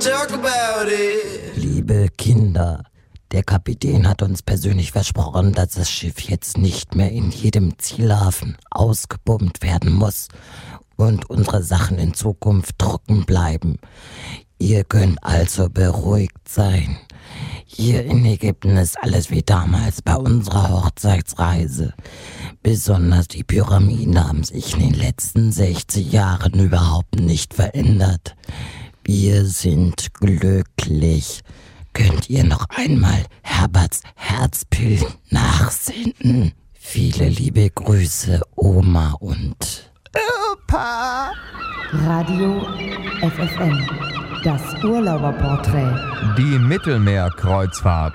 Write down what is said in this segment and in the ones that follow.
Talk about it. Liebe Kinder, der Kapitän hat uns persönlich versprochen, dass das Schiff jetzt nicht mehr in jedem Zielhafen ausgepumpt werden muss und unsere Sachen in Zukunft trocken bleiben. Ihr könnt also beruhigt sein. Hier in Ägypten ist alles wie damals bei unserer Hochzeitsreise. Besonders die Pyramiden haben sich in den letzten 60 Jahren überhaupt nicht verändert. Wir sind glücklich. Könnt ihr noch einmal Herberts Herzpillen nachsenden? Viele liebe Grüße, Oma und Opa. Radio FFN, das Urlauberporträt. Die Mittelmeerkreuzfahrt.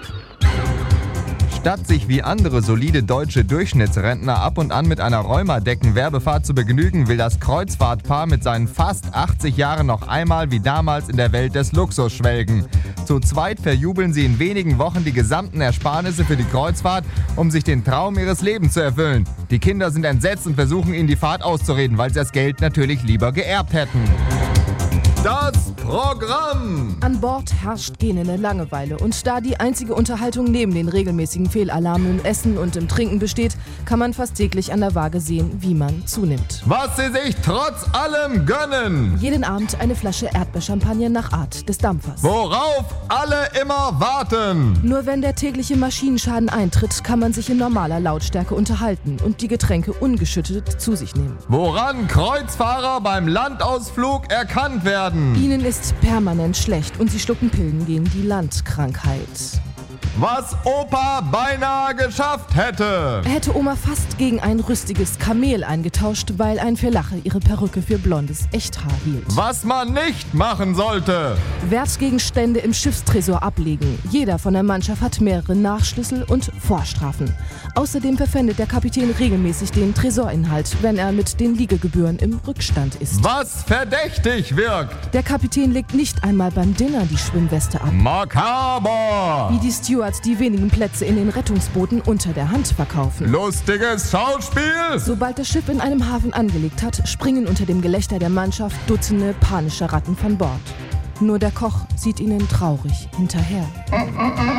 Statt sich wie andere solide deutsche Durchschnittsrentner ab und an mit einer Rheuma-Decken-Werbefahrt zu begnügen, will das Kreuzfahrtpaar mit seinen fast 80 Jahren noch einmal wie damals in der Welt des Luxus schwelgen. Zu zweit verjubeln sie in wenigen Wochen die gesamten Ersparnisse für die Kreuzfahrt, um sich den Traum ihres Lebens zu erfüllen. Die Kinder sind entsetzt und versuchen ihnen die Fahrt auszureden, weil sie das Geld natürlich lieber geerbt hätten. Das Programm! An Bord herrscht gähnende Langeweile und da die einzige Unterhaltung neben den regelmäßigen Fehlalarmen im Essen und im Trinken besteht, kann man fast täglich an der Waage sehen, wie man zunimmt. Was sie sich trotz allem gönnen! Jeden Abend eine Flasche Erdbeerchampagner nach Art des Dampfers. Worauf alle immer warten! Nur wenn der tägliche Maschinenschaden eintritt, kann man sich in normaler Lautstärke unterhalten und die Getränke ungeschüttet zu sich nehmen. Woran Kreuzfahrer beim Landausflug erkannt werden! Ihnen ist permanent schlecht und sie schlucken Pillen gegen die Landkrankheit. Was Opa beinahe geschafft hätte! Er hätte Oma fast gegen ein rüstiges Kamel eingetauscht, weil ein Verlache ihre Perücke für blondes Echthaar hielt. Was man nicht machen sollte! Wertgegenstände im Schiffstresor ablegen. Jeder von der Mannschaft hat mehrere Nachschlüssel und Vorstrafen. Außerdem verpfändet der Kapitän regelmäßig den Tresorinhalt, wenn er mit den Liegegebühren im Rückstand ist. Was verdächtig wirkt! Der Kapitän legt nicht einmal beim Dinner die Schwimmweste ab. Makaber! Wie die Stewards die wenigen Plätze in den Rettungsbooten unter der Hand verkaufen. Lustiges Schauspiel! Sobald das Schiff in einem Hafen angelegt hat, springen unter dem Gelächter der Mannschaft Dutzende panische Ratten von Bord. Nur der Koch sieht ihnen traurig hinterher.